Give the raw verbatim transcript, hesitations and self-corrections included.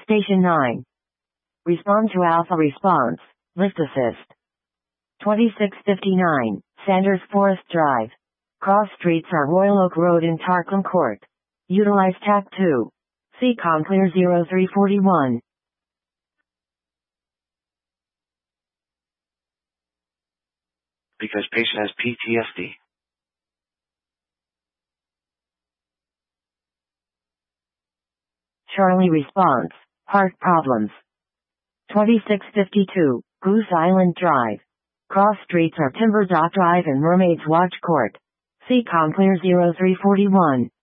Station nine. Respond to Alpha response. Lift assist. twenty-six fifty-nine, Sanders Forest Drive. Cross streets are Royal Oak Road and Tarkland Court. Utilize T A C two. C COM clear zero three forty-one. Because patient has P T S D. Charlie response. Heart problems. twenty-six fifty-two, Goose Island Drive. Cross streets are Timber Dock Drive and Mermaids Watch Court. C COM clear zero three forty-one.